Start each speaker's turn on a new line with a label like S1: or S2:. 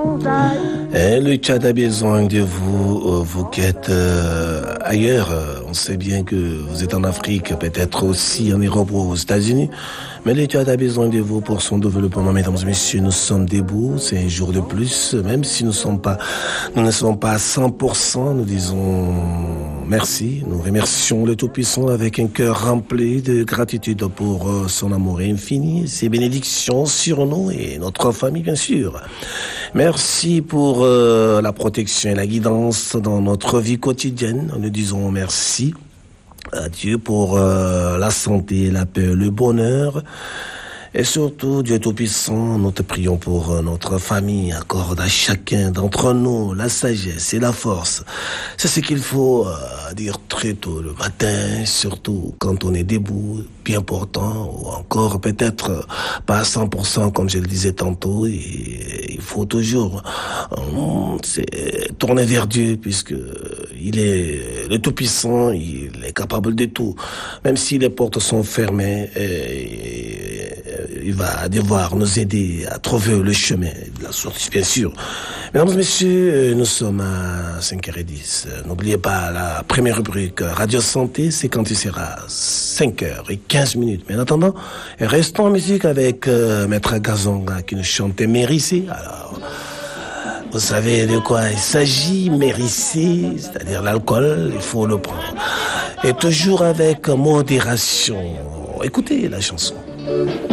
S1: Et le Tchad a besoin de vous, vous qui êtes ailleurs. On sait bien que vous êtes en Afrique, peut-être aussi en Europe ou aux États-Unis. Mais le Tchad a besoin de vous pour son développement. Mesdames et messieurs, nous sommes debout. C'est un jour de plus. Même si nous ne sommes pas à 100%, nous disons merci. Nous remercions le Tout-Puissant avec un cœur rempli de gratitude pour son amour infini, ses bénédictions sur nous et notre famille, bien sûr. Merci pour la protection et la guidance dans notre vie quotidienne. Nous disons merci à Dieu pour la santé, la paix, le bonheur. Et surtout, Dieu Tout-Puissant, nous te prions pour notre famille. Accorde à chacun d'entre nous la sagesse et la force. C'est ce qu'il faut dire très tôt le matin, surtout quand on est debout, bien portant, ou encore peut-être pas à 100% comme je le disais tantôt. Et il faut toujours tourner vers Dieu puisque il est le Tout-Puissant, il est capable de tout. Même si les portes sont fermées, il va devoir nous aider à trouver le chemin de la sortie, bien sûr. Mesdames et messieurs, nous sommes à 5h10. N'oubliez pas la première rubrique Radio Santé, c'est quand il sera 5h15. Mais en attendant, restons en musique avec Maître Gazonga qui nous chantait Mérissé. Alors, vous savez de quoi il s'agit, Mérissé, c'est-à-dire l'alcool, il faut le prendre. Et toujours avec modération. Écoutez la chanson.